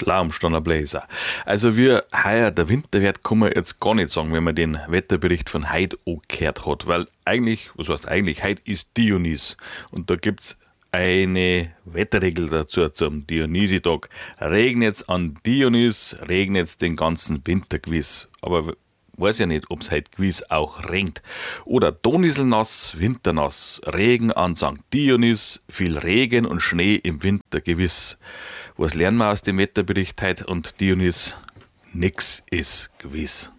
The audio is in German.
Laumstanner Bläser. Also wie heuer der Winter wird, kann man jetzt gar nicht sagen, wenn man den Wetterbericht von heute angehört hat. Weil eigentlich, was heißt eigentlich, heute ist Dionys. Und da gibt's eine Wetterregel dazu zum Dionysitag. Regnet's an Dionys, regnet's den ganzen Winter gewiss. Aber weiß ja nicht, ob's heute gewiss auch regnet. Oder Doniselnass, Winternass, Regen an St. Dionys, viel Regen und Schnee im Winter gewiss. Was lernen wir aus dem Wetterbericht heute und Dionys? Nix ist gewiss.